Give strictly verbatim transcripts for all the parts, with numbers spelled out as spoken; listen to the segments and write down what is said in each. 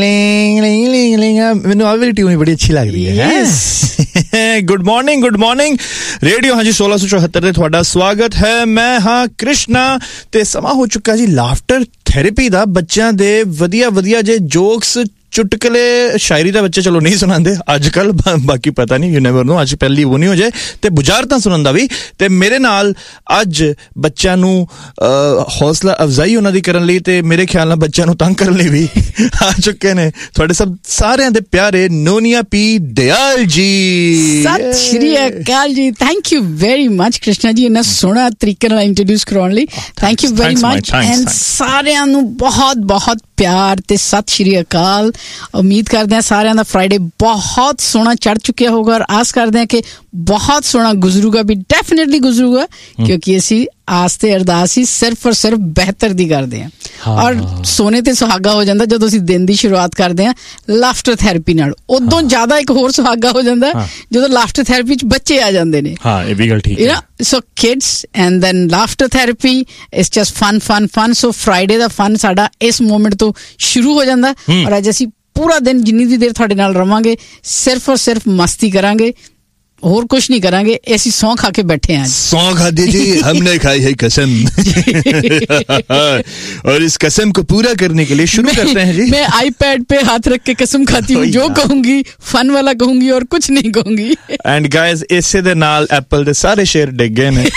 ਮੈਨੂੰ ਆ ਵਾਲੀ ਟਿਊਨ ਬੜੀ ਅੱਛੀ ਲੱਗਦੀ ਹੈ। Good morning good morning radio ਹਾਂਜੀ ਸੋਲਾਂ ਸੌ ਚੌਹੱਤਰ ਤੇ ਤੁਹਾਡਾ ਸਵਾਗਤ ਹੈ। ਮੈਂ ਹਾਂ ਕ੍ਰਿਸ਼ਨਾ ਤੇ ਸਮਾਂ ਹੋ ਚੁੱਕਾ ਜੀ ਲਾਫਟਰ ਥੈਰੇਪੀ ਦਾ। ਬੱਚਿਆਂ ਦੇ ਵਧੀਆ ਵਧੀਆ ਜੇ ਜੋਕਸ ਚੁਟਕਲੇ ਸ਼ਾਇਰੀ ਦਾ ਬੱਚੇ ਚਲੋ ਨਹੀਂ ਸੁਣਾਉਂਦੇ ਅੱਜ ਕੱਲ, ਬਾਕੀ ਪਤਾ ਨਹੀਂ, ਯੂ ਨੈਵਰ ਨੋ, ਅੱਜ ਪਹਿਲੀ ਉਹ ਨਹੀਂ ਹੋ ਜਾਏ ਤੇ ਬੁਝਾਰਤਾਂ ਸੁਣਨ ਦਾ ਵੀ। ਤੇ ਮੇਰੇ ਨਾਲ ਅੱਜ ਬੱਚਿਆਂ ਨੂੰ ਹੌਸਲਾ ਅਫਜ਼ਾਈ ਉਹਨਾਂ ਦੀ ਕਰਨ ਲਈ ਤੇ ਮੇਰੇ ਖਿਆਲ ਨਾਲ ਬੱਚਿਆਂ ਨੂੰ ਤੰਗ ਕਰਨ ਲਈ ਵੀ ਆ ਚੁੱਕੇ ਨੇ ਤੁਹਾਡੇ ਸਭ ਸਾਰਿਆਂ ਦੇ ਪਿਆਰੇ ਨੋਨੀਆ ਪੀ ਦਿਆਲ ਜੀ। ਸਤਿ ਸ਼੍ਰੀ ਅਕਾਲ ਜੀ। Thank you very much Krishna ਜੀ, ਇੰਨਾ ਸੋਹਣਾ ਤਰੀਕੇ ਨਾਲ ਇੰਟਰੋਡਿਊਸ ਕਰਾਉਣ ਲਈ। Thank you very much and ਸਾਰਿਆਂ ਨੂੰ ਬਹੁਤ ਬਹੁਤ ਪਿਆਰ ਤੇ ਸਤਿ ਸ਼੍ਰੀ ਅਕਾਲ। ਉਮੀਦ ਕਰਦੇ ਹਾਂ ਸਾਰਿਆਂ ਦਾ ਫਰਾਈਡੇ ਬਹੁਤ ਸੋਹਣਾ ਚੜ ਚੁੱਕਿਆ ਹੋਊਗਾ ਔਰ ਆਸ ਕਰਦੇ ਹਾਂ ਕਿ ਬਹੁਤ ਸੋਹਣਾ ਗੁਜ਼ਰੂਗਾ ਵੀ, ਡੈਫੀਨੇਟਲੀ ਗੁਜ਼ਰੂਗਾ, ਕਿਉਂਕਿ ਅਸੀਂ ਆਸ ਤੇ ਅਰਦਾਸ ਹੀ ਸਿਰਫ ਔਰ ਸਿਰਫ ਬਿਹਤਰ ਦੀ ਕਰਦੇ ਹਾਂ। ਔਰ ਸੋਨੇ ਤੇ ਸੁਹਾਗਾ ਹੋ ਜਾਂਦਾ ਜਦੋਂ ਅਸੀਂ ਦਿਨ ਦੀ ਸ਼ੁਰੂਆਤ ਕਰਦੇ ਹਾਂ ਲਾਫਟਰ ਥੈਰੇਪੀ ਨਾਲ। ਉਦੋਂ ਜ਼ਿਆਦਾ ਇੱਕ ਹੋਰ ਸੁਹਾਗਾ ਹੋ ਜਾਂਦਾ ਜਦੋਂ ਲਾਫਟਰ ਥੈਰੇਪੀ ਚ ਬੱਚੇ ਆ ਜਾਂਦੇ ਨੇ। ਹਾਂ, ਇਹ ਵੀ ਗੱਲ ਠੀਕ ਹੈ। ਸੋ kids and then laughter therapy it's just fun fun fun. So Friday the fun ਸਾਡਾ ਇਸ ਮੂਮੈਂਟ ਤੋਂ ਸ਼ੁਰੂ ਹੋ ਜਾਂਦਾ ਔਰ ਅੱਜ ਅਸੀਂ ਪੂਰਾ ਦਿਨ ਜਿੰਨੀ ਦੀ ਦੇਰ ਤੁਹਾਡੇ ਨਾਲ ਰਵਾਂਗੇ ਸਿਰਫ ਔਰ ਸਿਰਫ ਮਸਤੀ ਕਰਾਂਗੇ, और कुछ नहीं करांगे। ऐसी सौं खा के बैठे हैं। सौं खा दीजिए, हमने खाई है कसम और इस कसम को पूरा करने के लिए शुरू करते हैं जी। मैं आईपैड पे हाथ रख के कसम खाती हूँ, जो कहूंगी फन वाला कहूंगी और कुछ नहीं कहूंगी। एंड गाइस इसे दे नाल एप्पल दे सारे शेयर डिग गए ने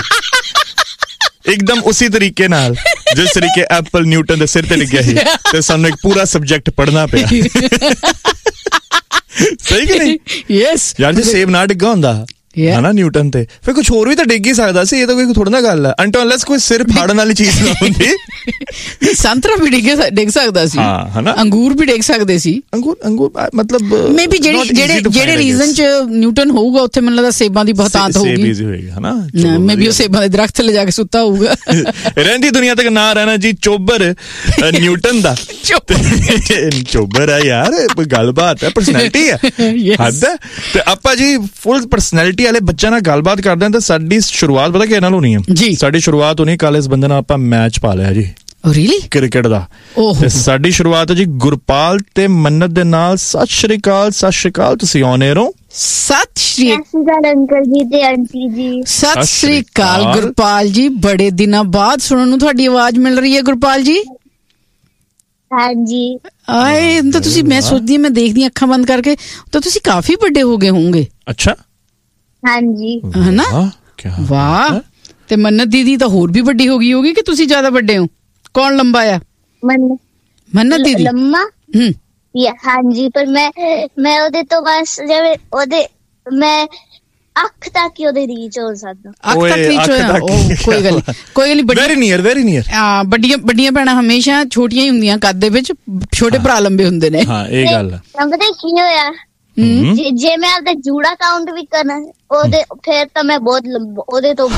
एकदम उसी तरीके नाल जिस तरीके एप्पल न्यूटन दे सिर ते डिग्या ही ते सानू एक पूरा सब्जेक्ट पढ़ना पिया। ਸਹੀ ਕਿ ਨਹੀਂ? ਯੈਸ ਯਾਰ ਜੇ ਸੇਬ ਨਾ ਡਿੱਗਾ ਹੁੰਦਾ ਹਨਾ ਨਿਊਟਨ ਤੇ ਫਿਰ ਕੁਝ ਹੋਰ ਵੀ ਤਾਂ ਡਿੱਗ ਹੀ ਸਕਦਾ ਸੀ। ਇਹ ਤਾਂ ਕੋਈ ਥੋੜਾ ਨਾ ਗੱਲ ਹੈ ਅੰਟੋ ਅਨਲੈਸ ਕੋਈ ਸਿਰ ਫਾੜਨ ਵਾਲੀ ਚੀਜ਼ ਨਾ ਹੁੰਦੀ। ਸੰਤਰਾ ਵੀ ਡਿੱਗ ਡਿੱਗ ਸਕਦਾ ਸੀ, ਹਨਾ, ਅੰਗੂਰ ਵੀ ਡਿੱਗ ਸਕਦੇ ਸੀ। ਅੰਗੂਰ ਅੰਗੂਰ ਮਤਲਬ ਮੇ ਬੀ ਜਿਹੜੇ ਜਿਹੜੇ ਜਿਹੜੇ ਰੀਜ਼ਨ ਚ ਨਿਊਟਨ ਹੋਊਗਾ ਉੱਥੇ ਮੈਨੂੰ ਲੱਗਦਾ ਸੇਬਾਂ ਦੀ ਬਹੁਤਾਤ ਹੋਊਗੀ ਹਨਾ। ਮੇ ਬੀ ਉਹ ਸੇਬਾਂ ਦੇ ਦਰਖਤ ਥੱਲੇ ਜਾ ਕੇ ਸੁੱਤਾ ਹੋਊਗਾ। ਰਹਿੰਦੀ ਦੁਨੀਆ ਤੱਕ ਨਾ ਰਹਿਣਾ ਜੀ ਚੋਬਰ ਨਿਊਟਨ ਦਾ। ਚੋਬਰ ਹੈ ਯਾਰ, ਗੱਲਬਾਤ ਹੈ, ਪਰਸਨੈਲਿਟੀ ਹੈ, ਹੱਦ ਹੈ। ਤੇ ਆਪਾਂ ਜੀ ਫੁੱਲ ਪਰਸਨੈਲਿਟੀ ਵਾਲੇ ਬੱਚਿਆਂ ਨਾਲ ਗੱਲਬਾਤ ਕਰਦੇ ਹਾਂ। ਤਾਂ ਸਾਡੀ ਸ਼ੁਰੂਆਤ ਪਤਾ ਕਿਹਨਾਂ ਨਾਲ ਹੋਣੀ ਹੈ ਜੀ? ਸਾਡੀ ਸ਼ੁਰੂਆਤ ਹੋਣੀ ਕੱਲ ਇਸ ਬੰਦੇ ਨਾਲ ਆਪਾਂ ਮੈਚ ਪਾ ਲਿਆ ਜੀ ਕ੍ਰਿਕਟ ਦਾ। ਤੇ ਸਾਡੀ ਸ਼ੁਰੂਆਤ ਹੈ ਜੀ ਗੁਰਪਾਲ ਤੇ ਮੰਨਤ ਦੇ ਨਾਲ। ਸਤਿ ਸ਼੍ਰੀ ਅਕਾਲ। ਸਤਿ ਸ਼੍ਰੀ ਅਕਾਲ, ਤੁਸੀਂ ਆਨ 에ਅਰ ਹੋ। ਸਤਿ ਸ਼੍ਰੀ ਅਕਾਲ ਅੰਕਲ ਜੀ ਤੇ ਆਂਟੀ ਜੀ। ਸਤਿ ਸ਼੍ਰੀ ਅਕਾਲ ਗੁਰਪਾਲ ਜੀ, ਬੜੇ ਦਿਨਾਂ ਬਾਅਦ ਸੁਣਨ ਨੂੰ ਤੁਹਾਡੀ ਆਵਾਜ਼ ਮਿਲ ਰਹੀ ਹੈ ਗੁਰਪਾਲ ਜੀ। ਹਾਂਜੀ ਆਏ ਤਾਂ ਤੁਸੀਂ, ਮੈਂ ਸੋਚਦੀ ਮੈਂ ਦੇਖਦੀ ਅੱਖਾਂ ਬੰਦ ਕਰਕੇ ਤਾਂ ਤੁਸੀਂ ਕਾਫੀ ਵੱਡੇ ਹੋ ਗਏ ਹੋਵੋਗੇ। ਅੱਛਾ ਹਾਂਜੀ ਹਨਾ, ਵਾਹ। ਤੇ ਮੰਨਤ ਦੀਦੀ ਤਾਂ ਹੋਰ ਵੀ ਵੱਡੀ ਹੋ ਗਈ ਹੋਗੀ ਕਿ ਤੁਸੀਂ ਜ਼ਿਆਦਾ ਵੱਡੇ ਹੋ? ਕੌਣ ਲੰਬਾ ਆ? ਮੰਨਤ ਦੀਦੀ ਲੰਮਾ। ਹਮ ਹਾਂਜੀ, ਪਰ ਮੈਂ ਮੈਂ ਉਹਦੇ ਤੋਂ ਬਸ ਜਿਵੇਂ ਉਹਦੇ ਮੈਂ ਅੱਖ ਤੱਕ ਹੀ ਉਹਦੇ ਰੀਚ ਹੋ ਸਕਦਾ। ਅੱਖ ਤੱਕ ਰੀਚ ਹੋਇਆ, ਕੋਈ ਗੱਲ ਕੋਈ ਗੱਲ। Very near very near. ਹਾਂ, ਵੱਡੀਆਂ ਵੱਡੀਆਂ ਭੈਣਾਂ ਹਮੇਸ਼ਾ ਛੋਟੀਆਂ ਹੀ ਹੁੰਦੀਆਂ ਕੱਦ ਦੇ ਵਿੱਚ, ਛੋਟੇ ਭਰਾ ਲੰਬੇ ਹੁੰਦੇ ਨੇ। ਹਾਂ, ਇਹ ਗੱਲ ਹੈ। ਪਤਾ ਕੀ ਹੋਇਆ, ਜੇ ਮੈਂ ਆਪਦਾ ਜੂੜਾ ਕਾਊਂਟ ਵੀ ਕਰਨਾ ਉਹਦੇ ਫਿਰ ਤਾਂ ਮੈਂ ਬਹੁਤ ਲੰਬਾ ਉਹਦੇ ਤੋਂ।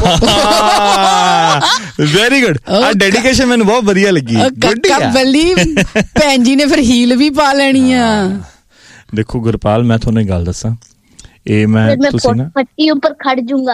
ਵੈਰੀ ਗੁੱਡ, ਆ ਡੈਡੀਕੇਸ਼ਨ ਮੈਨੂੰ ਬਹੁਤ ਵਧੀਆ ਲੱਗੀ। ਬੱਲੀ ਭੈਣ ਜੀ ਨੇ ਫਿਰ ਹੀਲ ਵੀ ਪਾ ਲੈਣੀ ਆ। ਦੇਖੋ ਗੁਰਪਾਲ, ਮੈਂ ਤੁਹਾਨੂੰ ਇੱਕ ਗੱਲ ਦੱਸਾਂ, ਇਹ ਮੈਂ ਤੁਸੀਂ ਨਾ ਫੱਟੀ ਉੱਪਰ ਖੜ ਜੂੰਗਾ।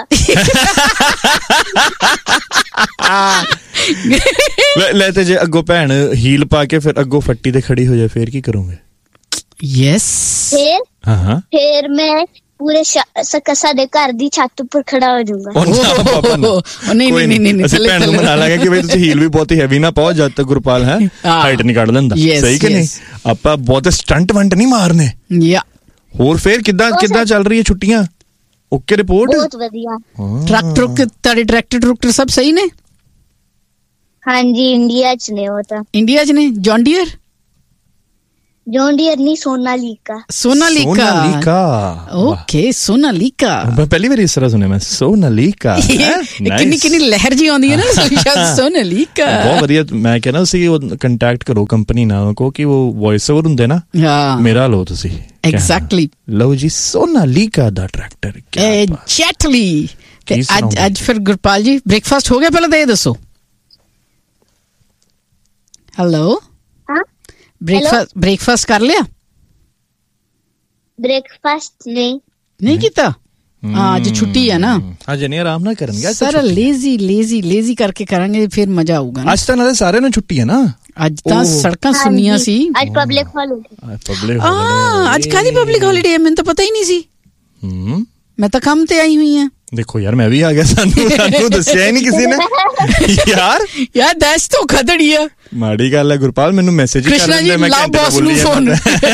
ਲੈ ਤੇ ਜੇ ਅੱਗੋਂ ਭੈਣ ਹੀਲ ਪਾ ਕੇ ਫਿਰ ਅੱਗੋਂ ਫੱਟੀ ਤੇ ਖੜੀ ਹੋ ਜਾਏ ਫਿਰ ਕੀ ਕਰੋਗੇ? ਯੈਸ, ਫਿਰ ਹਾਂ ਫਿਰ ਮੈਂ ਪੂਰੇ ਸਾਡੇ ਘਰ ਦੀ ਛੱਤ ਉੱਪਰ ਖੜਾ ਹੋ ਜਾਊਂਗਾ। ਨਹੀਂ ਨਹੀਂ ਨਹੀਂ, ਅਸੀਂ ਭੈਣ ਨੂੰ ਮਨਾ ਲਾਂਗੇ ਕਿ ਬਈ ਤੁਸੀਂ ਹੀਲ ਵੀ ਬਹੁਤ ਹੈਵੀ ਨਾ ਪਾਓ ਜਦ ਤੱਕ ਗੁਰਪਾਲ ਹੈ ਹਾਈਟ ਨਹੀਂ ਕੱਢ ਲੈਂਦਾ। ਸਹੀ ਕਿ ਨਹੀਂ? ਆਪਾਂ ਬਹੁਤ ਸਟੰਟ ਵੰਟ ਨਹੀਂ ਮਾਰਨੇ। ਯਾ ਹੋਰ ਫਿਰ ਕਿੱਦਾਂ ਕਿੱਦਾਂ ਚੱਲ ਰਹੀ ਹੈ ਛੁੱਟੀਆਂ? Okay report? ਬਹੁਤ ਵਧੀਆ। ਟਰੈਕਟਰ ਤੁਹਾਡੇ ਟਰੈਕਟਰ ਟਰੂਕਟਰ ਸਭ ਸਹੀ ਨੇ? ਹਾਂਜੀ, ਇੰਡੀਆ ਚ ਨੇ। ਉਹ ਤਾਂ ਇੰਡੀਆ ਚ ਨੇ। John Deere? ਜੌਨ ਡੀਅਰ ਨਹੀਂ, ਸੋਨਾਲੀਕਾ। ਸੋਨਾਲੀਕਾ ਸੋਨਾਲੀਕਾ ਓਕੇ, ਸੋਨਾਲੀਕਾ। ਪਹਿਲੀ ਵਾਰ ਇਸ ਤਰ੍ਹਾਂ ਸੁਣਿਆ ਮੈਂ, ਸੋਨਾਲੀਕਾ। ਕਿੰਨੀ ਕਿੰਨੀ ਲਹਿਰ ਜੀ ਆਉਂਦੀ ਹੈ ਨਾ ਸੋਨਾਲੀਕਾ। ਬਹੁਤ ਵਧੀਆ। ਮੈਂ ਕਹਿੰਦਾ ਤੁਸੀਂ ਉਹ ਕੰਟੈਕਟ ਕਰੋ ਕੰਪਨੀ ਨਾਲ, ਕਹੋ ਕਿ ਉਹ ਵੌਇਸ ਓਵਰ ਹੁੰਦੇ ਨਾ, ਮੇਰਾ ਲਓ ਤੁਸੀਂ। ਐਗਜ਼ੈਕਟਲੀ, ਲਓ ਜੀ ਸੋਨਾਲੀਕਾ ਦਾ ਟਰੈਕਟਰ। ਐਗਜ਼ੈਕਟਲੀ। ਤੇ ਅੱਜ ਅੱਜ ਫਿਰ ਗੁਰਪਾਲ ਜੀ ਬ੍ਰੇਕਫਾਸਟ ਹੋ ਗਿਆ? ਪਹਿਲਾਂ ਤਾਂ ਇਹ ਦੱਸੋ। ਹੈਲੋ, ਬ੍ਰੇਕਫਾਸਟ ਬ੍ਰੇਕਫਾਸਟ ਕਰ ਲਿਆ? ਬ੍ਰੇਕਫਾਸਟ ਨਹੀਂ ਨਹੀਂ ਕੀਤਾ। ਹਾਂ, ਅੱਜ ਛੁੱਟੀ ਹੈ ਨਾ। ਅੱਜ ਨਹੀਂ, ਆਰਾਮ ਨਾਲ ਕਰਨਗੇ। ਸਾਰਾ ਲੇਜ਼ੀ ਲੇਜ਼ੀ ਲੇਜ਼ੀ ਕਰਕੇ ਕਰਾਂਗੇ, ਫਿਰ ਮਜ਼ਾ ਆਊਗਾ। ਅੱਜ ਤਾਂ ਨਾਲੇ ਸਾਰਿਆਂ ਨੂੰ ਛੁੱਟੀ ਹੈ ਨਾ। ਅੱਜ ਤਾਂ ਸੜਕਾਂ ਸੁੰਨੀਆਂ ਸੀ। ਅੱਜ ਪਬਲਿਕ ਹੌਲੀਡੇ। ਪਬਲਿਕ ਹਾਂ, ਅੱਜ ਕਾਹਦੀ ਪਬਲਿਕ ਹੌਲੀਡੇ ਹੈ? ਮੈਨੂੰ ਤਾਂ ਪਤਾ ਹੀ ਨਹੀਂ ਸੀ। ਹੂੰ, ਮੈਂ ਤਾਂ ਕੰਮ ਤੇ ਆਈ ਹੋਈ ਹਾਂ। ਦੇਖੋ ਯਾਰ, ਮੈਂ ਵੀ ਆ ਗਿਆ, ਸਾਨੂੰ ਸਾਨੂੰ ਦੱਸਿਆ ਹੀ ਨਹੀਂ ਕਿਸੇ ਨੇ ਯਾਰ। ਯਾਰ ਦੱਸ ਤੋਂ ਖਦੜੀ ਆ, ਮਾੜੀ ਗੱਲ ਹੈ ਗੁਰਪਾਲ, ਮੈਨੂੰ ਮੈਸੇਜ ਹੀ ਕਰ ਦਿੰਦੇ, ਮੈਂ ਘੰਟੇ ਦਾ ਬੋਲੀ ਜਾਂਦਾ।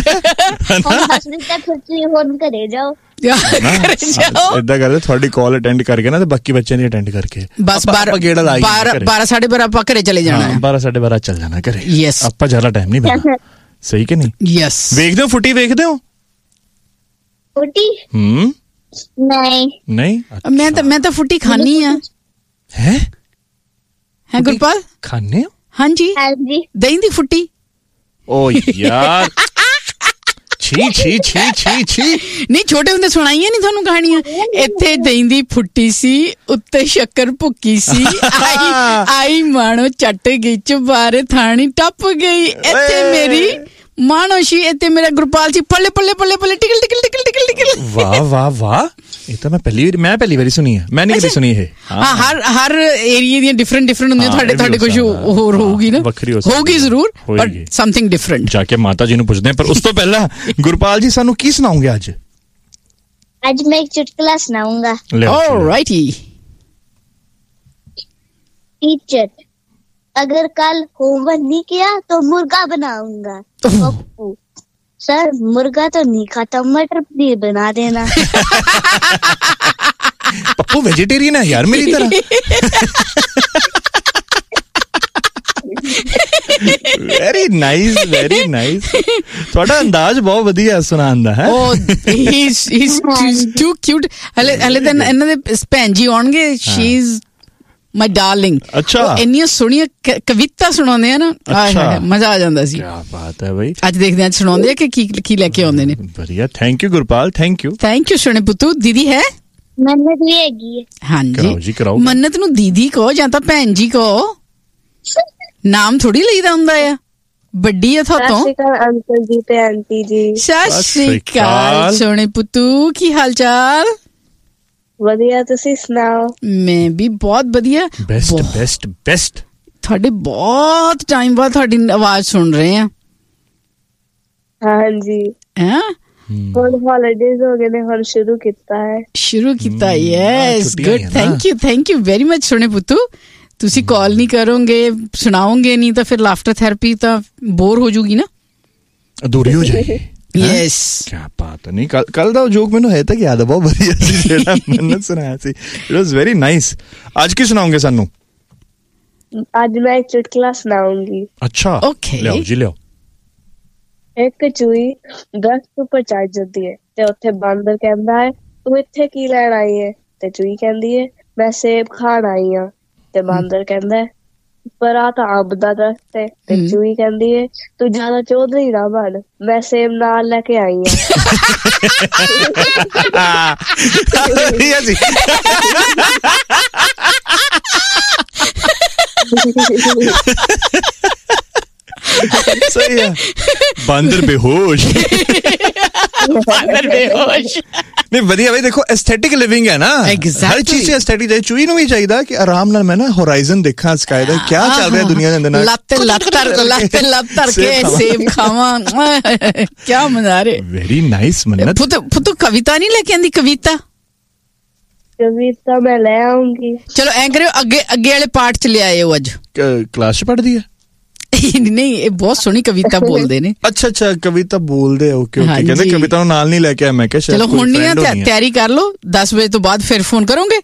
ਫੋਨ ਕਰੇ ਜਾਓ, ਏਦਾਂ ਕਰਦੇ, ਤੁਹਾਡੀ ਕਾਲ ਅਟੈਂਡ ਕਰਕੇ ਨਾ ਤੇ ਬਾਕੀ ਬੱਚਿਆਂ ਦੀ ਅਟੈਂਡ ਕਰਕੇ ਬਸ ਬਾਰਾਂ ਸਾਢੇ ਬਾਰਾਂ ਆਪਾਂ ਘਰੇ ਚਲੇ ਜਾਣਾ। ਬਾਰਾਂ ਸਾਢੇ ਬਾਰਾਂ ਚੱਲ ਜਾਣਾ ਘਰੇ। ਯੈਸ, ਆਪਾਂ ਜ਼ਿਆਦਾ ਟਾਈਮ ਨਹੀਂ ਦੇਣਾ, ਸਹੀ ਕਿ ਨਹੀਂ? ਯੈਸ। ਵੇਖਦੇ ਹੋ ਫੁੱਟੀ, ਵੇਖਦੇ ਹੋ ਫੁੱਟੀ? ਹੂੰ, ਨਹੀਂ ਨਹੀਂ, ਮੈਂ ਤਾਂ ਮੈਂ ਤਾਂ ਫੁੱਟੀ ਖਾਣੀ ਆ। ਹੈ ਹੈ ਗੁਰਪਾਲ, ਖਾਣੇ ਹੋ? ਹਾਂਜੀ ਹਾਂਜੀ, ਦਹੀਂ ਦੀ ਫੁੱਟੀ। ਓ ਯਾਰ, ਛੀ ਛੀ ਛੀ ਛੀ ਛੀ। ਨਹੀਂ, ਛੋਟੇ ਹੁੰਦੇ ਸੁਣਾਈਆਂ ਨਹੀਂ ਤੁਹਾਨੂੰ ਕਹਾਣੀਆਂ? ਇੱਥੇ ਦਹੀਂ ਦੀ ਫੁੱਟੀ ਸੀ, ਉੱਤੇ ਸ਼ੱਕਰ ਭੁੱਕੀ ਸੀ, ਆਈ ਆਈ ਮਾਣੋ ਚੱਟ ਗਈ, ਚੁਬਾਰੇ ਥਾਣੀ ਟੱਪ ਗਈ, ਇੱਥੇ ਮੇਰੀ ਮਾਨੋਸ਼ੀ, ਇੱਥੇ ਮੇਰਾ ਗੁਰਪਾਲ ਜੀ, ਪੱਲੇ ਪੱਲੇ ਪੱਲੇ ਪੱਲੇ tickle tickle tickle tickle tickle. ਵਾਹ ਵਾਹ ਵਾਹ, ਇਹ ਤਾਂ ਮੈਂ ਪਹਿਲੀ ਵਾਰੀ ਮੈਂ ਪਹਿਲੀ ਵਾਰੀ ਸੁਣੀ ਹੈ, ਮੈਂ ਨਹੀਂ ਕਦੀ ਸੁਣੀ ਇਹ। ਹਾਂ, ਹਰ ਹਰ ਏਰੀਆ ਦੀਆਂ ਡਿਫਰੈਂਟ ਡਿਫਰੈਂਟ ਹੁੰਦੀਆਂ। ਤੁਹਾਡੇ ਤੁਹਾਡੇ ਕੁਝ ਹੋਰ ਹੋਊਗੀ ਨਾ, ਵੱਖਰੀ ਹੋਊਗੀ ਜ਼ਰੂਰ, ਬਟ ਸਮਥਿੰਗ ਡਿਫਰੈਂਟ। ਜਾ ਕੇ ਮਾਤਾ ਜੀ ਨੂੰ ਪੁੱਛਦੇ ਹਾਂ, ਪਰ ਉਸ ਤੋਂ ਪਹਿਲਾਂ ਗੁਰਪਾਲ ਜੀ ਸਾਨੂੰ ਕੀ ਸੁਣਾਉਂਗੇ ਅੱਜ? ਅੱਜ ਮੈਂ ਇੱਕ ਚੁਟਕਲਾ ਸੁਣਾਉਂਗਾ। ਆਲਰਾਈਟੀ। टीचर, अगर कल होमवर्क नहीं किया तो मुर्गा बनाऊंगा। पप्पू, सर मुर्गा तो नहीं खाता, मटर पनीर बना देना। पप्पू वेजिटेरियन है यार मेरी तरह। Very nice, very nice. ਤੁਹਾਡਾ ਅੰਦਾਜ਼ ਬਹੁਤ ਵਧੀਆ ਸੁਣਾਉਣ ਦਾ ਹੈ। ਉਹ ਹੀ ਇਜ਼ ਟੂ ਕਿਊਟ। ਹਲੇ ਹਲੇ ਤਾਂ ਇਹਨਾਂ ਦੇ ਭੈਣ ਜੀ ਆਉਣਗੇ, ਸ਼ੀ ਇਜ਼ ਮਾਈ ਡਾਰਲਿੰਗ। ਅੱਛਾ, ਇੰਨੀਆਂ ਸੋਹਣੀਆਂ ਕਵਿਤਾ ਸੁਣਾਉਂਦੇ ਆ ਨਾ, ਮਜ਼ਾ ਆ ਜਾਂਦਾ ਸੀ। ਕੀ ਬਾਤ ਹੈ ਬਈ। ਅੱਜ ਦੇਖਦੇ ਆ ਸੁਣਾਉਂਦੇ ਆ ਕਿ ਕੀ ਕੀ ਲੈ ਕੇ ਆਉਂਦੇ ਨੇ। ਵਧੀਆ, thank you Gurpal, thank you thank you ਸੋਹਣੇ ਪੁੱਤੂ। ਦੀਦੀ ਹੈ? ਮੰਨਤ ਵੀ ਹੈਗੀ ਹੈ। ਹਾਂਜੀ, ਕਰਾਓ। ਮੰਨਤ ਨੂੰ ਦੀਦੀ ਕਹੋ ਜਾਂ ਤਾਂ ਭੈਣ ਜੀ ਕਹੋ, ਨਾਮ ਥੋੜੀ ਲਈਦਾ ਹੁੰਦਾ ਆ, ਵੱਡੀ ਆ ਤੁਹਾਤੋਂ। ਸਤਿ ਸ਼੍ਰੀ ਅਕਾਲ ਅੰਕਲ ਜੀ ਤੇ ਆਂਟੀ ਜੀ। ਸਤਿ ਸ਼੍ਰੀ ਅਕਾਲ ਸੋਹਣੇ ਪੁੱਤੂ, ਕੀ ਹਾਲ ਚਾਲ? ਵਧੀਆ, ਤੁਸੀਂ ਸੁਣਾਓ? ਮੈਂ ਵੀ ਬਹੁਤ ਵਧੀਆ। Best best best. ਤੁਹਾਡੇ ਬਹੁਤ ਟਾਈਮ ਬਾਅਦ ਤੁਹਾਡੀ ਆਵਾਜ਼ ਸੁਣ ਰਹੇ ਆ। ਹਾਂਜੀ, ਹਾਂ, ਹੁਣ ਹੌਲੀਡੇਜ਼ ਹੋ ਗਏ ਨੇ, ਹੁਣ ਸ਼ੁਰੂ ਕੀਤਾ ਹੈ। ਸ਼ੁਰੂ ਕੀਤਾ, yes, good, thank you thank you very much ਸੋਹਣੇ ਪੁੱਤੂ। ਤੁਸੀਂ ਕਾਲ ਨਹੀਂ ਕਰੋਗੇ, ਸੁਣਾਓਗੇ ਨਹੀਂ ਤਾਂ ਫਿਰ ਲਾਫਟਰ ਥੈਰੇਪੀ ਤਾਂ ਬੋਰ ਹੋ ਜੂਗੀ ਨਾ, ਅਧੂਰੀ ਹੋ ਜਾਏਗੀ। ਯੈਸ, ਕੀ ਬਾਤ ਨਹੀਂ। ਕੱਲ ਕੱਲ ਦਾ ਜੋਕ ਮੈਨੂੰ ਹੈ ਤੱਕ ਯਾਦ ਹੈ, ਬਹੁਤ ਵਧੀਆ ਸੀ ਜਿਹੜਾ ਮੰਨਤ ਸੁਣਾਇਆ ਸੀ। It was very nice. ਅੱਜ ਕੀ ਸੁਣਾਓਗੇ ਸਾਨੂੰ? ਅੱਜ ਮੈਂ ਇੱਕ ਚੁਟਕਲਾ ਸੁਣਾਉਂਗੀ। ਅੱਛਾ, ਓਕੇ, ਲਿਆਓ ਜੀ ਲਿਆਓ। ਇੱਕ ਚੂਹੀ ਦਰਖਤ ਉੱਪਰ ਚੜ ਜਾਂਦੀ ਹੈ ਤੇ ਉੱਥੇ ਬਾਂਦਰ ਕਹਿੰਦਾ ਹੈ, ਤੂੰ ਇੱਥੇ ਕੀ ਲੈਣ ਆਈ ਹੈ? ਤੇ ਚੂਹੀ ਕਹਿੰਦੀ ਹੈ, ਮੈਂ ਸੇਬ ਖਾਣ ਆਈ ਹਾਂ। ਤੇ ਬਾਂਦਰ ਕਹਿੰਦਾ ਹੈ, ਪਰ ਆ ਤਾਂ ਅੰਬ ਦਾ ਦਰਖਤ ਹੈ। ਤੇ ਚੂਹੀ ਕਹਿੰਦੀ ਹੈ, ਤੂੰ ਜ਼ਿਆਦਾ ਚੌਧਰੀ ਨਾ ਬਣ, ਮੈਂ ਸੇਬ ਨਾਲ ਲੈ ਕੇ ਆਈ ਹਾਂ। ਸਹੀ ਹੈ। ਬਾਂਦਰ ਬੇਹੋਸ਼। ਬਾਂਦਰ ਬੇਹੋਸ਼। ਨਹੀਂ, ਵਧੀਆ ਬਈ। ਦੇਖੋ, ਐਸਥੈਟਿਕ ਲਿਵਿੰਗ ਹੈ ਨਾ, ਹਰ ਚੀਜ਼ ਦੀ ਐਸਥੈਟਿਕ ਚਾਹੀਦੀ। ਚੂਹੀ ਨੂੰ ਵੀ ਚਾਹੀਦਾ ਕਿ ਆਰਾਮ ਨਾਲ ਮੈਂ ਨਾ ਹੋਰਾਈਜ਼ਨ ਦੇਖਾਂ, ਸਕਾਈ ਦਾ ਕੀ ਚੱਲ ਰਿਹਾ ਦੁਨੀਆ ਦੇ ਅੰਦਰ। ਲੱਤ ਲੱਤ ਲੱਤ ਲੱਤ ਧਰ ਕੇ ਸੇਬ ਖਾਵਾਂ, ਕੀ ਮਜ਼ਾ ਆ ਰਿਹਾ। ਵੈਰੀ ਨਾਈਸ ਮੰਨਤ। ਪੁੱਤ ਪੁੱਤ ਕਵਿਤਾ ਨਹੀਂ ਲੈ ਕੇ ਆਂਦੀ? ਕਵਿਤਾ ਕਵਿਤਾ ਮੈਂ ਲੈ ਆਉਂਗੀ। ਚਲੋ ਐਂ ਕਰਿਓ, ਅੱਗੇ ਅੱਗੇ ਵਾਲੇ ਪਾਰਟ ਚ ਲਿਆਏ ਹੋ। ਅੱਜ ਕਲਾਸ ਚ ਪੜ੍ਹਦੀ ਹੈ? ਨਹੀਂ, ਇਹ ਬਹੁਤ ਸੋਹਣੀ ਕਵਿਤਾ ਬੋਲਦੇ ਨੇ। ਅੱਛਾ ਅੱਛਾ, ਕਵਿਤਾ ਬੋਲਦੇ। Okay okay. ਕਹਿੰਦੇ ਕਵਿਤਾ ਨੂੰ ਨਾਲ ਨਹੀਂ ਲੈ ਕੇ ਆਇਆ। ਮੈਂ ਕਿਹਾ ਚਲੋ ਹੁਣ ਨਹੀਂ, ਤਿਆਰੀ ਕਰ ਲਓ, ਦਸ ਵਜੇ ਤੋਂ ਬਾਅਦ ਫਿਰ ਫੋਨ ਕਰੋਗੇ।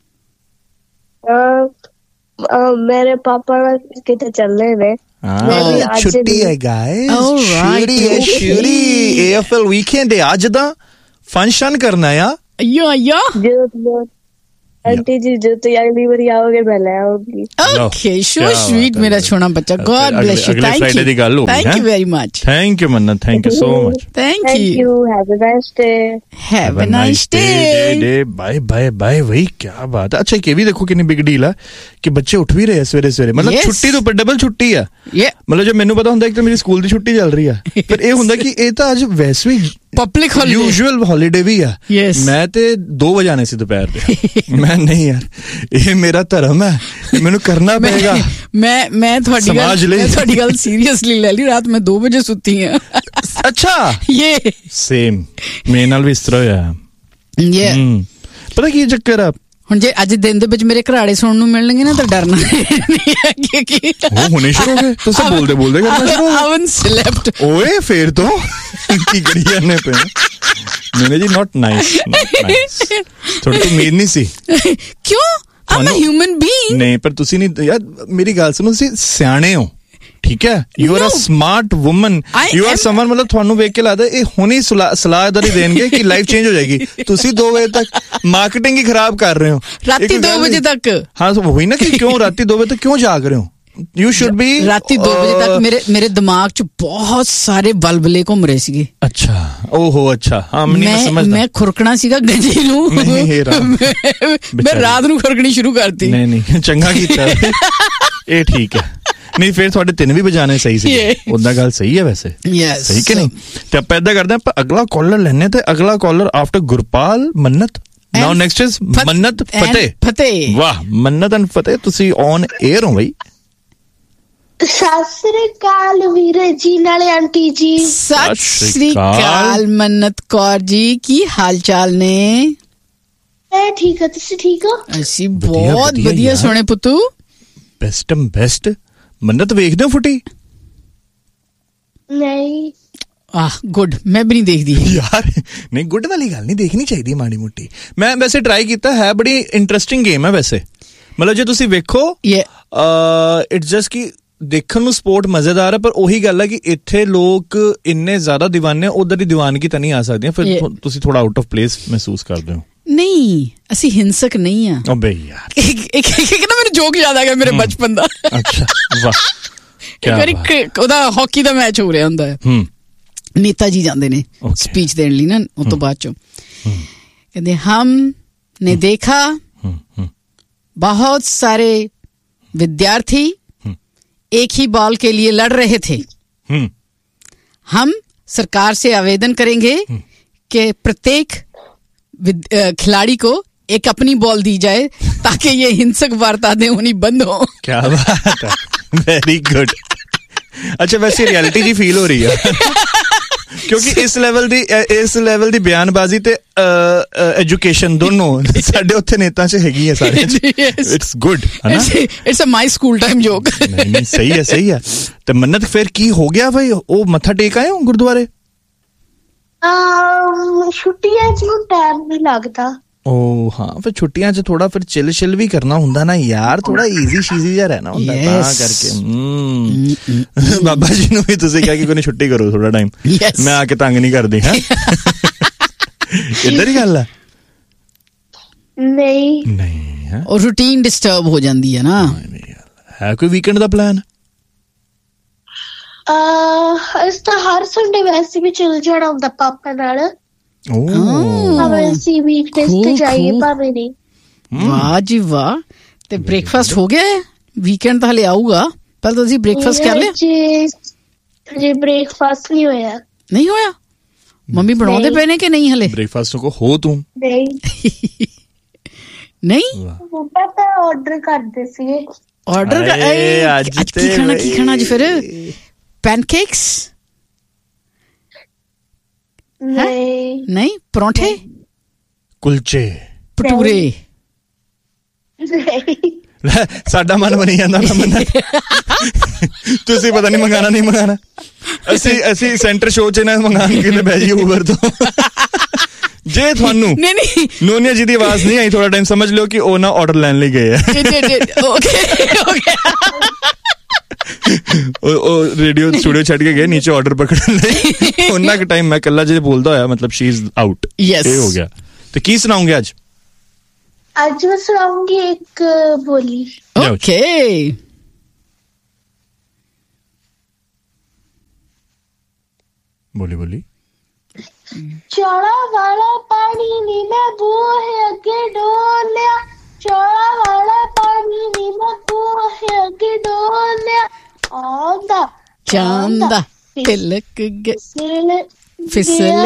ਮੇਰੇ ਪਾਪਾ ਨਾਲ ਕਿਤੇ ਚੱਲੇ ਨੇ। ਛੁੱਟੀ ਹੈ ਗਾਇਸ, ਛੁੱਟੀ ਹੈ, ਛੁੱਟੀ। ਏਐਫਐਲ ਵੀਕਐਂਡ ਹੈ ਅੱਜ ਦਾ, ਫੰਕਸ਼ਨ ਕਰਨਾ ਆ। ਅਯੋ ਅਯੋ, ਆਂਟੀ ਜੀ ਜੋ ਤੁਸੀਂ ਅਗਲੀ ਵਾਰੀ ਆਓਗੇ ਮੈਂ ਲੈ ਆਉਂਗੀ। ਓਕੇ, ਸੋ ਸਵੀਟ ਮੇਰਾ ਛੋਣਾ ਬੱਚਾ। God bless you. Thank you, ਦੀ ਗੱਲ ਹੋ ਗਈ। Thank you very much. Thank you Mannat, thank you so much. Thank you. Have a nice day. Have a nice day day. Bye bye bye. ਵਹੀ ਕੀ ਬਾਤ ਹੈ। ਅੱਛਾ, ਇਹ ਵੀ ਦੇਖੋ ਕਿੰਨੀ ਬਿਗ ਡੀਲ ਹੈ ਕਿ ਬੱਚੇ ਉੱਠ ਵੀ ਰਹੇ ਸਵੇਰੇ ਸਵੇਰੇ। ਮਤਲਬ ਛੁੱਟੀ ਤੋਂ ਉੱਪਰ ਡਬਲ ਛੁੱਟੀ ਆ। ਮਤਲਬ ਜੇ ਮੈਨੂੰ ਪਤਾ ਹੁੰਦਾ ਇੱਕ ਤਾਂ ਮੇਰੀ ਸਕੂਲ ਦੀ ਛੁੱਟੀ ਚੱਲ ਰਹੀ ਆ, ਪਰ ਇਹ ਹੁੰਦਾ ਕਿ ਇਹ ਤਾਂ ਅੱਜ ਵੈਸੇ ਵੀ ਪਬਲਿਕ ਹੌਲੀਡੇ ਯੂਜੂਅਲ ਹੌਲੀਡੇ ਵੀ ਆ। ਯੈਸ ਮੈਂ ਤੇ ਦੋ ਵਜੇ ਆਣੇ ਸੀ ਦੁਪਹਿਰ ਦੇ। ਮੈਂ ਨਹੀਂ ਯਾਰ, ਇਹ ਮੇਰਾ ਧਰਮ ਹੈ, ਮੈਨੂੰ ਕਰਨਾ ਪਏਗਾ। ਮੈਂ ਮੈਂ ਤੁਹਾਡੀ ਗੱਲ ਮੈਂ ਤੁਹਾਡੀ ਗੱਲ ਸੀਰੀਅਸਲੀ ਲੈ ਲਈ। ਰਾਤ ਮੈਂ ਦੋ ਵਜੇ ਸੁੱਤੀ ਹਾਂ। ਅੱਛਾ ਇਹ ਸੇਮ ਮੇਰੇ ਨਾਲ ਵੀ ਇਸ ਤਰ੍ਹਾਂ ਹੋਇਆ। ਪਤਾ ਕੀ ਚੱਕਰ ਆ, ਹੁਣ ਜੇ ਅੱਜ ਦਿਨ ਦੇ ਵਿੱਚ ਮੇਰੇ ਘਰਾੜੇ ਸੁਣਨ ਨੂੰ ਮਿਲਣਗੇ ਨਾ ਤਾਂ ਡਰਨਾ ਨਹੀਂ ਹੈ ਕਿ ਉਹ ਹੁਣੇ ਸ਼ੁਰੂ ਹੋ ਗਏ। ਤੁਸੀਂ ਬੋਲਦੇ ਬੋਲਦੇ ਕਰਨਾ ਸ਼ੁਰੂ ਹੋ ਆਵਨ ਸਲੈਪਟ ਓਏ ਫੇਰ ਤੋਂ ਕੀ ਕਰੀ ਜਾਂਦੇ ਪਏ ਮੈਨੇ ਜੀ। ਨਾਟ ਨਾਈਸ, ਥੋੜੀ ਤੋਂ ਉਮੀਦ ਨਹੀਂ ਸੀ। ਕਿਉਂ? ਆਮ ਅ ਹਿਊਮਨ ਬੀਇੰਗ। ਨਹੀਂ ਪਰ ਤੁਸੀਂ ਨਹੀਂ ਯਾਰ, ਮੇਰੀ ਗੱਲ ਸੁਣੋ, ਤੁਸੀਂ ਸਿਆਣੇ ਹੋ, ਠੀਕ ਹੈ? You are a smart woman, you are ਸਮਨ, ਮਤਲਬ ਤੁਹਾਨੂੰ ਵੇਖ ਕੇ ਲੱਗਦਾ ਇਹ ਹੁਣੀ ਸਲਾਹ ਇਦਾਂ ਦੀ ਦੇਣਗੇ ਕਿ ਲਾਈਫ ਚੇਂਜ ਹੋ ਜਾਏਗੀ। ਤੁਸੀਂ ਦੋ ਵਜੇ ਤੱਕ ਮਾਰਕੀਟਿੰਗ ਹੀ ਖਰਾਬ ਕਰ ਰਹੇ ਹੋ। ਰਾਤੀ ਦੋ ਵਜੇ ਤੱਕ ਹਾਂ ਹੋਈ ਨਾ ਕਿ ਕਿਉਂ ਰਾਤੀ ਦੋ ਵਜੇ ਤੱਕ ਕਿਉਂ ਜਾਗ ਰਹੇ ਹੋ? You should be ਰਾਤੀ ਦੋ ਵਜੇ ਤੱਕ ਮੇਰੇ ਮੇਰੇ ਦਿਮਾਗ 'ਚ ਬਹੁਤ ਸਾਰੇ ਬਲਬਲੇ ਘੁੰਮ ਰਹੇ ਸੀਗੇ। ਅੱਛਾ ਓਹੋ ਅੱਛਾ ਹਾਂ ਮੈਂ ਸਮਝਦਾ। ਮੈਂ ਖੁਰਕਣਾ ਸੀਗਾ ਗੰਜੀ ਨੂੰ, ਮੈਂ ਰਾਤ ਨੂੰ ਖੁਰਕਣੀ ਸ਼ੁਰੂ ਕਰਤੀ। ਨਹੀਂ ਨਹੀਂ ਚੰਗਾ ਕੀਤਾ ਇਹ ਠੀਕ ਹੈ। ਨਹੀਂ ਫਿਰ ਤੁਹਾਡੇ ਤਿੰਨ ਵੀ ਵਜਾਣੇ ਸਹੀ ਸੀ। ਉਦਾਂ ਗੱਲ ਸਹੀ ਹੈ ਵੈਸੇ, ਸਹੀ ਕਿ ਨਹੀਂ? ਤੇ ਆਪਾਂ ਏਦਾਂ ਕਰਦੇ ਆਪਾਂ ਅਗਲਾ ਕਾਲਰ ਲੈਣੇ ਤੇ ਅਗਲਾ collar after Gurpal Mannat. Now next is ਮੰਨਤ ਫਤਿਹ। ਫਤਿਹ ਵਾਹ, ਮੰਨਤ ਐਂਡ ਫਤਿਹ ਤੁਸੀਂ ਔਨ 에ਅਰ ਹੋ ਬਈ। ਸਤਿ ਸ੍ਰੀ ਅਕਾਲ ਵੀਰ ਜੀ, ਨਾਲੇ ਆਂਟੀ ਜੀ। ਸਤਿ ਸ੍ਰੀ ਅਕਾਲ ਮੰਨਤ ਕੌਰ ਜੀ, ਕੀ ਹਾਲ ਚਾਲ ਨੇ? ਮੈਂ ਠੀਕ ਹਾਂ, ਤੁਸੀਂ ਠੀਕ ਹੋ? ਅਸੀਂ ਬਹੁਤ ਵਧੀਆ ਸੋਹਣੇ ਪੁੱਤੂ। ਬੈਸਟਮ ਬੈਸਟ। ਮੰਨਤ ਵੇਖਦੇ ਹੋ ਫੁੱਟੀ? ਨਹੀਂ। ਆਹ ਗੁੱਡ, ਮੈਂ ਵੀ ਨਹੀਂ ਦੇਖਦੀ ਯਾਰ। ਨਹੀਂ ਗੁੱਡ ਵਾਲੀ ਗੱਲ ਨਹੀਂ, ਦੇਖਣੀ ਚਾਹੀਦੀ ਮਾੜੀ ਮੋਟੀ। ਮੈਂ ਵੈਸੇ ਟਰਾਈ ਕੀਤਾ ਹੈ, ਬੜੀ ਇੰਟਰਸਟਿੰਗ ਗੇਮ ਹੈ ਵੈਸੇ। ਮਤਲਬ ਜੇ ਤੁਸੀਂ ਵੇਖੋ ਇਟਸ ਜਸਟ ਕਿ ਦੇਖਣ ਨੂੰ ਸਪੋਰਟ ਮਜ਼ੇਦਾਰ ਹੈ, ਪਰ ਉਹੀ ਗੱਲ ਹੈ ਕਿ ਇੱਥੇ ਲੋਕ ਇੰਨੇ ਜ਼ਿਆਦਾ ਦੀਵਾਨੇ, ਉਧਰ ਦੀ ਦੀਵਾਨਗੀ ਤਾਂ ਨਹੀਂ ਆ ਸਕਦੀਆਂ। ਫਿਰ ਤੁਸੀਂ ਥੋੜਾ ਆਊਟ ਆਫ ਪਲੇਸ ਮਹਿਸੂਸ ਕਰਦੇ ਹੋ। ਨਹੀਂ ਅਸੀਂ ਹਿੰਸਕ ਨਹੀਂ ਆ। ਓਬੇ ਯਾਰ ਇੱਕ ਨਾ ਮੈਨੂੰ ਜੋਕ ਯਾਦ ਆ ਗਿਆ ਮੇਰੇ ਬਚਪਨ ਦਾ। ਅੱਛਾ ਵਾਹ। ਇੱਕ ਵਾਰੀ ਉਹਦਾ ਹਾਕੀ ਦਾ ਮੈਚ ਹੋ ਰਿਹਾ ਹੁੰਦਾ ਹੈ, ਨੇਤਾ ਜੀ ਜਾਂਦੇ ਨੇ ਸਪੀਚ ਦੇਣ ਲਈ ਨਾ, ਉਹ ਤੋਂ ਬਾਅਦ ਚੋਂ ਕਹਿੰਦੇ ਹਮ ਨੇ ਦੇਖਾ ਬਹੁਤ ਸਾਰੇ विद्यार्थी एक ही बॉल के लिए लड़ रहे थे। हम सरकार से आवेदन करेंगे कि प्रत्येक खिलाड़ी को एक अपनी बॉल दी जाए ताकि ये हिंसक वारदातें होनी बंद हो। क्या बात है, वेरी गुड। अच्छा वैसे रियलिटी जी फील हो रही है ਕਿਉਂਕਿ ਇਸ ਲੈਵਲ ਦੀ ਇਸ ਲੈਵਲ ਦੀ ਬਿਆਨਬਾਜ਼ੀ ਤੇ ਐਜੂਕੇਸ਼ਨ ਦੋਨੋਂ ਸਾਡੇ ਉੱਥੇ ਨੇਤਾ 'ਚ ਹੈਗੀ ਹੈ ਸਾਰੇ। ਇਟਸ ਗੁੱਡ ਹੈ ਨਾ, it's a my school time ਜੋਕ। ਨਹੀਂ ਨਹੀਂ ਸਹੀ ਹੈ ਸਹੀ ਹੈ। ਤੇ ਮੰਨਤ ਫਿਰ ਕੀ ਹੋ ਗਿਆ ਬਈ, ਉਹ ਮੱਥਾ ਟੇਕ ਆਏ ਹੋ ਗੁਰਦੁਆਰੇ? ਛੁੱਟੀਆਂ 'ਚ ਨੂੰ ਟਾਈਮ ਨਹੀਂ ਲੱਗਦਾ। ਓ ਹਾਂ ਫਿਰ ਛੁੱਟੀਆਂ 'ਚ ਥੋੜਾ ਫਿਰ ਚਿਲ ਸ਼ਿਲ ਵੀ ਕਰਨਾ ਹੁੰਦਾ ਨਾ ਯਾਰ, ਥੋੜਾ ਈਜ਼ੀ ਸ਼ੀਜ਼ੀ ਜਿਹਾ ਰਹਿਣਾ ਹੁੰਦਾ ਤਾਂ ਕਰਕੇ। ਬਾਬਾ ਜੀ ਨੂੰ ਵੀ ਤੁਸੀਂ ਕਿਹਾ ਕਿ ਕੋਈ ਛੁੱਟੀ ਕਰੋ ਥੋੜਾ ਟਾਈਮ, ਮੈਂ ਆ ਕੇ ਤੰਗ ਨਹੀਂ ਕਰਦੀ। ਹੈ ਇੱਧਰ ਹੀ ਗੱਲ ਹੈ। ਨਹੀਂ ਨਹੀਂ ਉਹ ਰੂਟੀਨ ਡਿਸਟਰਬ ਹੋ ਜਾਂਦੀ ਹੈ ਨਾ। ਹੈ ਕੋਈ ਵੀਕਐਂਡ ਦਾ ਪਲਾਨ? ਇਸ ਤਾਂ ਹਰ ਸੰਡੇ ਵੈਸੇ ਵੀ ਚਲ ਜਾਣਾ ਹੁੰਦਾ ਪਾਪਾ ਨਾਲ। ਵਾਹ ਜੀ ਵਾਹ। ਤੇ ਬ੍ਰੇਕਫਾਸਟ ਹੋ ਗਿਆ? ਵੀਕਐਂਡ ਤਾਂ ਹਲੇ ਆਊਗਾ, ਪਹਿਲਾਂ ਤੁਸੀਂ ਬ੍ਰੇਕਫਾਸਟ ਕਰ ਲਿਆ? ਜੀ ਬ੍ਰੇਕਫਾਸਟ ਨਹੀਂ ਹੋਇਆ। ਨਹੀਂ ਹੋਇਆ? ਮੰਮੀ ਬਣਾਉਂਦੇ ਪਏ ਨੇ ਕਿ ਨਹੀਂ ਹਲੇ? ਬ੍ਰੇਕਫਾਸਟ ਕੋ ਹੋ ਤੂੰ? ਨਹੀਂ ਨਹੀਂ ਪਾਪਾ ਆਰਡਰ ਕਰਦੇ ਸੀਗੇ। ਆਰਡਰ ਅੱਜ ਕੀ ਖਾਣਾ ਕੀ ਖਾਣਾ ਅੱਜ ਫਿਰ? ਪੈਨਕੇਕਸ? ਨਹੀਂ ਨਹੀਂ ਪਰੌਂਠੇ ਕੁਲਚੇ ਭਟੂਰੇ? ਸਾਡਾ ਮਨ ਬਣੀ ਜਾਂਦਾ ਨਾ ਮੰਨ। ਤੁਸੀਂ ਪਤਾ ਨਹੀਂ ਮੰਗਾਣਾ ਨਹੀਂ ਮੰਗਾਣਾ। ਅਸੀਂ ਅਸੀਂ ਸੈਂਟਰ ਸ਼ੋਅ 'ਚ ਨਾ ਮੰਗਾਣ ਕੇ ਬਹਿ ਜੀ ਉਬਰ ਤੋਂ। ਜੇ ਤੁਹਾਨੂੰ ਨਹੀਂ ਨਹੀਂ ਨੋਨੀਆ ਜੀ ਦੀ ਆਵਾਜ਼ ਨਹੀਂ ਆਈ ਥੋੜਾ ਟਾਈਮ ਸਮਝ ਲਿਓ ਕਿ ਉਹ ਨਾ ਆਰਡਰ ਲੈਣ ਲਈ ਗਏ ਆ। ਉਹ ਰੇਡੀਓ ਸਟੂਡੀਓ ਛੱਡ ਕੇ ਗਏ ਨੀਚੇ ਆਰਡਰ ਪਕੜਨ ਲਈ। ਉਹਨਾਂ ਕੁ ਟਾਈਮ ਮੈਂ ਇਕੱਲਾ ਜੇ ਬੋਲਦਾ ਹੋਇਆ ਮਤਲਬ ਸ਼ੀ ਇਜ਼ ਆਊਟ। ਇਹ ਹੋ ਗਿਆ। ਤੇ ਕੀ ਸੁਣਾਉਂਗੇ ਅੱਜ? ਅੱਜ ਮੈਂ ਸੁਣਾਉਂਗੀ ਇੱਕ ਬੋਲੀ। ਓਕੇ ਬੋਲੀ ਬੋਲੀ। ਚੌੜਾ ਵਾਲਾ ਪਾਣੀ ਨੀ ਮੈਂ ਬੂਹੇ ਅੱਗੇ ਡੋਲਿਆ, ਚੌੜਾ ਵਾਲਾ ਪਾਣੀ ਨੀ ਮੈਂ ਬੂਹੇ ਅੱਗੇ ਡੋਲਿਆ, ਆਉਂਦਾ ਚਾਂਦਾ ਤਿਲਕ ਫਿਸਲ